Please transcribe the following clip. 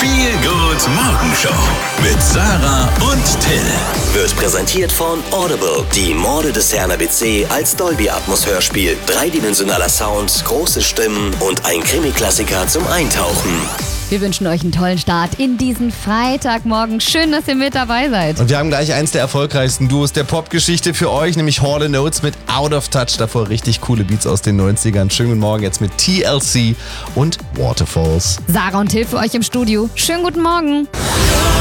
Feelgood Morgenshow mit Sarah und Till. Wird präsentiert von Audible. Die Morde des Herrn ABC als Dolby-Atmos-Hörspiel. Dreidimensionaler Sound, große Stimmen und ein Krimi-Klassiker zum Eintauchen. Wir wünschen euch einen tollen Start in diesen Freitagmorgen. Schön, dass ihr mit dabei seid. Und wir haben gleich eins der erfolgreichsten Duos der Popgeschichte für euch, nämlich Hall & Oates mit Out of Touch. Davor richtig coole Beats aus den 90ern. Schönen guten Morgen jetzt mit TLC und Waterfalls. Sarah und Till für euch im Studio. Schönen guten Morgen.